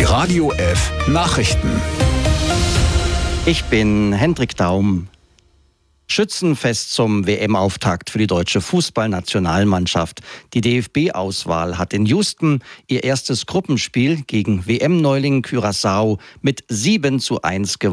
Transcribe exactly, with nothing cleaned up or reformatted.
Radio F Nachrichten. Ich bin Hendrik Daum. Schützenfest zum W M-Auftakt für die deutsche Fußballnationalmannschaft. Die D F B-Auswahl hat in Houston ihr erstes Gruppenspiel gegen W M-Neuling Curaçao mit sieben zu eins gewonnen.